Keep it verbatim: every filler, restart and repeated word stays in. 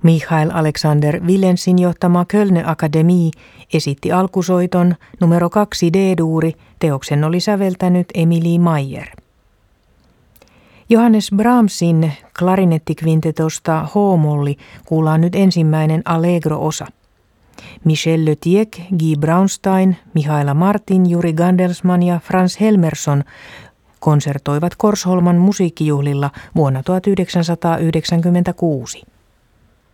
Michael Alexander Willensin johtama Kölner Akademi esitti alkusoiton numero kaksi D-duuri, teoksen oli säveltänyt Emilie Mayer. Johannes Brahmsin klarinettikvintetosta H-molli kuullaan nyt ensimmäinen Allegro-osa. Michel Le Tiec, Guy Braunstein, Mihaela Martin, Juri Gandelsman ja Frans Helmersson konsertoivat Korsholman musiikkijuhlilla vuonna tuhatyhdeksänsataayhdeksänkymmentäkuusi.